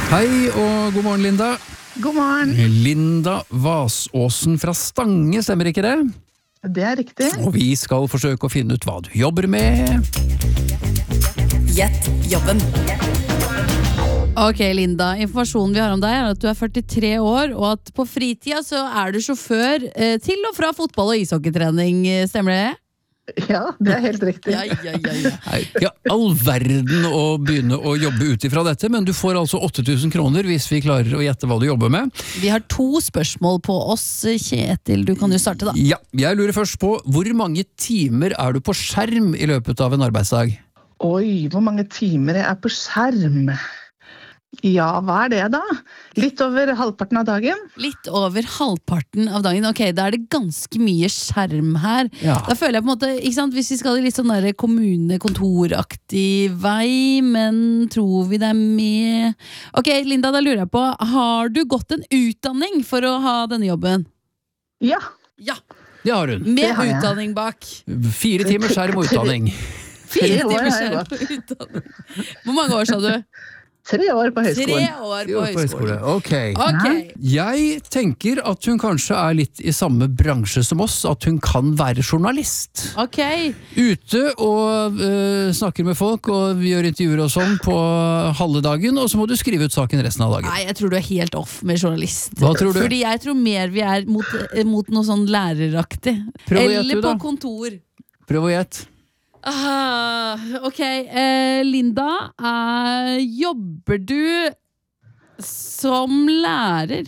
Hei og god morgen, Linda. God morgen. Linda Vasåsen fra Stange, stemmer ikke det? Det er riktig. Og vi skal forsøke å finne ut hva du jobber med. Gjett jobben. Ok, Linda. Informasjonen vi har om deg er at du er 43 år, og at på fritida så er du sjåfør til og fra fotball- og ishockeytrening. Stemmer det? Ja, det er helt riktig. Nei, ikke all verden å begynne å jobbe ut ifra dette, men du får altså 8.000 kroner hvis vi klarer å gjette hva du jobber med. Vi har 2 spørsmål på oss, Kjetil. Du kan jo starte da. Ja, jeg lurer først på, hvor mange timer er du på skjerm i løpet av en arbeidsdag? Oi, hvor mange timer jeg er på skjerm? Ja, hva er det da? Litt over halvparten av dagen. Litt over halvparten av dagen. Ok, da er det ganske mye skjerm her. Ja. Da føler jeg på en måte, ikke sant, hvis vi skal i litt sånn der kommunekontoraktig vei, men tror vi det er med... Ok, Linda, da lurer jeg på, har du gått en utdanning for å ha denne jobben? Ja, Ja, Det har hun. med Det har jeg. utdanning bak. 4 timer skjerm og utdanning. 4 år timer har jeg skjerm og utdanning. Hvor mange år sa du? 3 år på 3 høyskolen. år Jo, på høyskole. Ok. Ok, Jeg tenker at hun kanskje er litt i samme bransje som oss, at hun kan være journalist. ok. Ute og snakker med folk, og vi gjør intervjuer og sånn på halve dagen, og så må du skrive ut saken resten av dagen. Nei, jeg tror du er helt off med journalist. Hva tror du? Fordi jeg tror mer vi er mot noe sånn læreraktig. Prøv å gjette, Eller du, på da. kontor. Prøv å gjette. Ok, Linda, jobber du som lærer?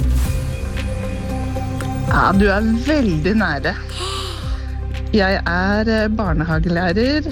Ja, du er veldig nære. Jeg er barnehagelærer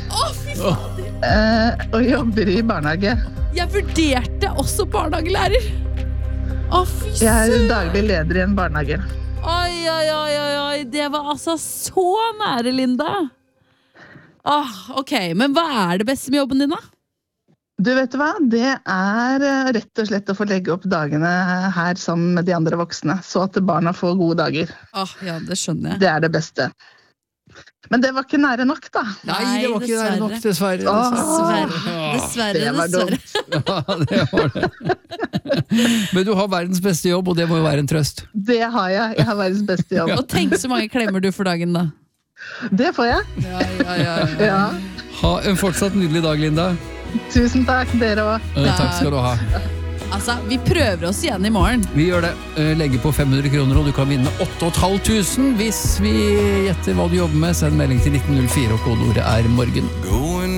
og jobber i barnehage. Jeg vurderte også barnehagelærer. Å, fy Jeg er søren. daglig leder i en barnehage. Oi, oi, oi, oi, oi. Det var altså så nære, Linda. Ok, men hva er det beste med jobben din da? Du vet hva, det er rett og slett å få legge opp dagene her sammen med de andre voksne, så at barna får gode dager. Ja, det skjønner jeg. Det er det beste. Men det var ikke nære nok da. Nei, det var ikke nære nok, dessverre. Dessverre, Det var dumt. dessverre. Ja, det var det. Men du har verdens beste jobb, og det må jo være en trøst. Det har jeg. Jeg har verdens beste jobb. Og tenk så mange klemmer du for dagen da. Det får jeg. Ja. Ha en fortsatt nydelig dag, Linda. Tusen takk, dere også. Takk skal du ha. Altså, vi prøver oss igjen i morgen. Vi gjør det. Legger på 500 kroner, og du kan vinne 8.500 hvis vi gjetter hva du jobber med. Send melding til 1904, og kodeordet er morgen.